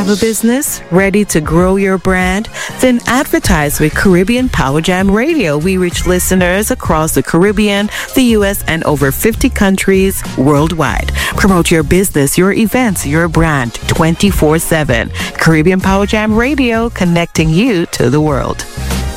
Have a business? Ready to grow your brand? Then advertise with Caribbean Power Jam Radio. We reach listeners across the Caribbean, the U.S., and over 50 countries worldwide. Promote your business, your events, your brand 24/7. Caribbean Power Jam Radio, connecting you to the world.